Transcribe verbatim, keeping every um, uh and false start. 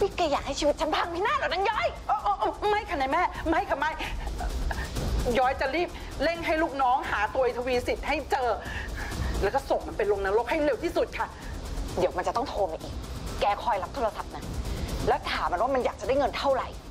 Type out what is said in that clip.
นี่แกอยากให้ชีวิตฉันพังพินาศเหรอนางย้อยไม่ค่ะนายแม่ไม่ค่ะไม่ย้อยจะรีบเร่งให้ลูกน้องหาตัวทวีสิทธิ์ให้เจอแล้วก็ส่งมันไปลงนรกให้เร็วที่สุดค่ะเดี๋ยวมันจะต้องโทรมาอีกแกคอยรับโทรศัพท์นะแล้วถามมันว่ามันอยากจะได้เงินเท่าไหร่